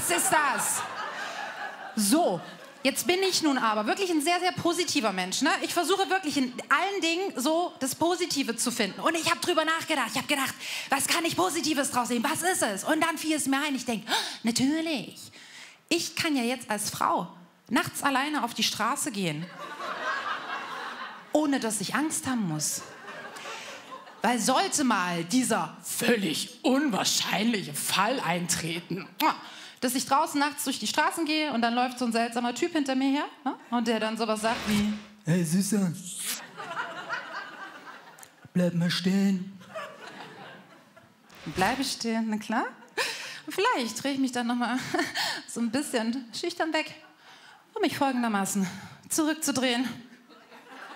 Was ist das? So, jetzt bin ich nun aber wirklich ein sehr, sehr positiver Mensch. Ne? Ich versuche wirklich in allen Dingen so das Positive zu finden. Und ich habe drüber nachgedacht. Ich habe gedacht, was kann ich Positives draus sehen? Was ist es? Und dann fiel es mir ein. Ich denke, natürlich. Ich kann ja jetzt als Frau nachts alleine auf die Straße gehen, ohne dass ich Angst haben muss. Weil sollte mal dieser völlig unwahrscheinliche Fall eintreten, dass ich draußen nachts durch die Straßen gehe und dann läuft so ein seltsamer Typ hinter mir her, ne? Und der dann sowas sagt wie: Hey Süßer, bleib mal stehen. Bleibe stehen, na klar. Und vielleicht drehe ich mich dann noch mal so ein bisschen schüchtern weg, um mich folgendermaßen zurückzudrehen.